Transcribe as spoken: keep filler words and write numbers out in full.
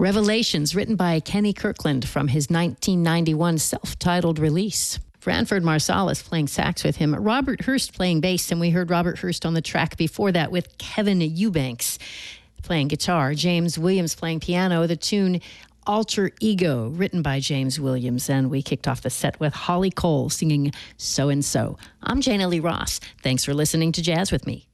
Revelations, written by Kenny Kirkland from his nineteen ninety-one self-titled release. Branford Marsalis playing sax with him. Robert Hurst playing bass, and we heard Robert Hurst on the track before that with Kevin Eubanks playing guitar. James Williams playing piano. The tune Alter Ego, written by James Williams. And we kicked off the set with Holly Cole singing So and So. I'm Jana Lee Ross. Thanks for listening to Jazz with Me.